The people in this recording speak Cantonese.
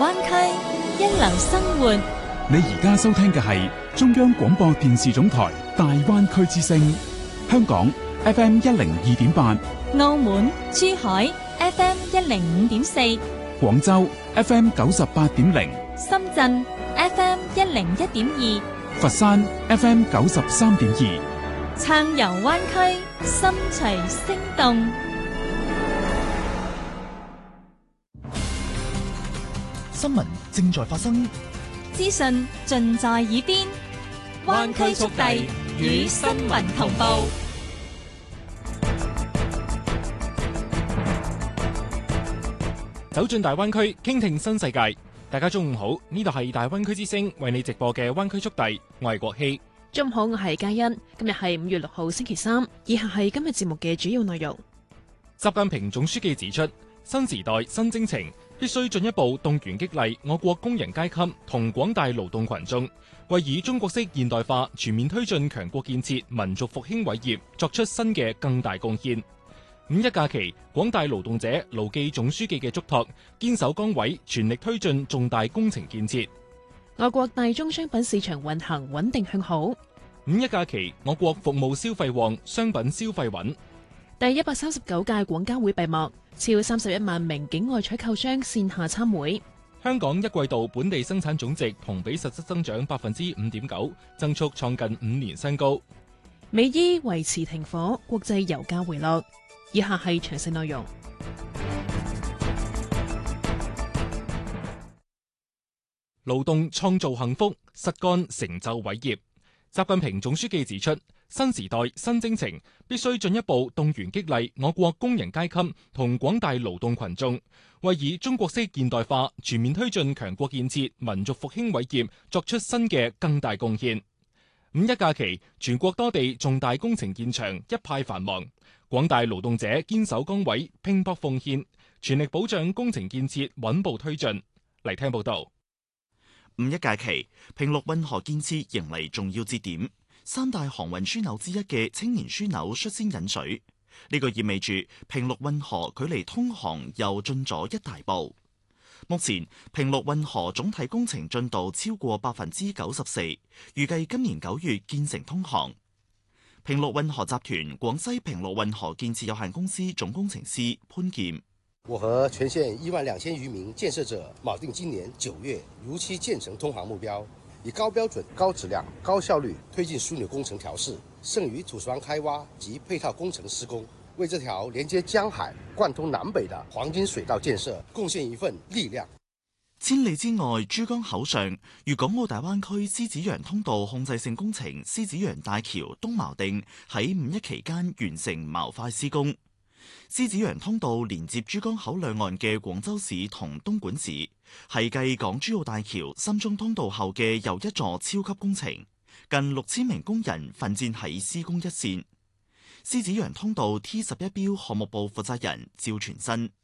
灣區，一流生活。 你而家收聽嘅係中央廣播電視總台大灣區之聲，香港 FM 102.8， 澳門、珠海 FM 105.4， 廣州 FM 98.0， 深圳 FM 101.2， 佛山 FM 93.2， 暢遊灣區，心隨聲動。 新聞正在發生， 資訊盡在耳邊，灣區速遞與新聞同步。 走進大灣區，傾聽新世界。大家中午好，呢度係大灣區之聲為你直播嘅灣區速遞，我係國希。 中午好，我係嘉欣。今日係5月6號星期三，以下係今日節目嘅主要內容。 習近平總書記指出，新時代新征程必須進一步動員激勵我國工人階級同廣大勞動群眾，為以中國式現代化全面推進強國建設民族復興偉業作出新嘅更大貢獻。五一假期，廣大勞動者牢記總書記嘅囑託，堅守崗位，全力推進重大工程建設。 我國大宗商品市場運行穩定向好。 五一假期，我國服務消費旺，商品消費穩。 第139屆廣交會閉幕，超31萬名境外採購商線下參會。 香港一季度本地生產總值同比實質增長5.9%，增速創近5年新高。 美伊維持停火，國際油價回落。以下係詳細內容。 勞動創造幸福，實幹成就偉業。習近平總書記指出，新時代新征程必須進一步動員激勵我國工人階級同廣大勞動群眾，為以中國式現代化全面推進強國建設民族復興偉業作出新嘅更大貢獻。五一假期，全國多地重大工程現場一派繁忙，廣大勞動者堅守崗位，拼搏奉獻，全力保障工程建設穩步推進。嚟聽報道。 五一假期，平陸運河建設迎嚟重要節點，三大航運樞紐之一嘅青年樞紐率先引水，呢個意味住平陸運河距離通航又進咗一大步。目前平陸運河總體工程進度超過94%，預計今年9月建成通航。平陸運河集團廣西平陸運河建設有限公司總工程師潘劍。 我和全縣12000餘名建設者錨定今年9月如期建成通航目標，以高標準、高質量、高效率推進樞紐工程調試、剩餘土石灣開挖及配套工程施工，為這條連接江海、貫通南北的黃金水道建設貢獻一份力量。 千里之外，珠江口上，粵港澳大灣區獅子洋通道控制性工程獅子洋大橋東錨定喺5一期間完成錨塊施工。獅子洋通道連接珠江口兩岸嘅廣州市同東莞市，係繼港珠澳大橋、深中通道後嘅又一座超級工程，近6000名工人奮戰喺施工一線。獅子洋通道 T11 標項目部負責人趙全新。